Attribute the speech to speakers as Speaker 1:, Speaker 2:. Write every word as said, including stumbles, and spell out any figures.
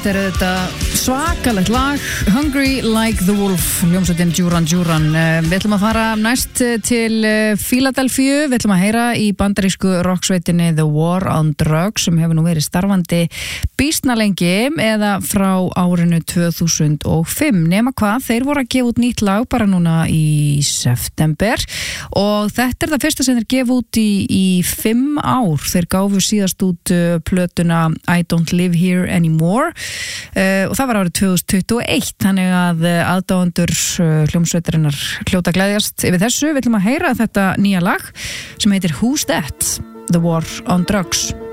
Speaker 1: Þetta er þetta svakalegt lag, Hungry Like the Wolf, hljómsveitin Duran Duran. Við ætlum að fara næst til Philadelphia, við ætlum að heyra í bandarísku rocksveitinni The War on Drugs sem hefur nú verið starfandi býsna lengi eða frá árinu tvö þúsund og fimm. Nema hvað, þeir voru að gefa út nýtt lag bara núna í september og þetta er það fyrsta sem þeir gefa út í, í fimm ár. Þeir gáfu síðast út plötuna I Don't Live Here Anymore uh, og það var árið tvö þúsund tuttugu og eitt, þannig að aðdáendur uh, hljómsveitarinnar hljóta gleðjast yfir þessu. Við ætlum að heyra þetta nýja lag sem heitir Who's That? The War on Drugs.